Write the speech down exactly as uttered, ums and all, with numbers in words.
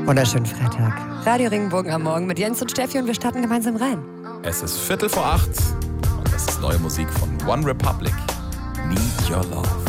Wunderschönen Freitag. Radio Regenbogen am Morgen mit Jens und Steffi und wir starten gemeinsam rein. Es ist Viertel vor acht und das ist neue Musik von One Republic. Need Your Love.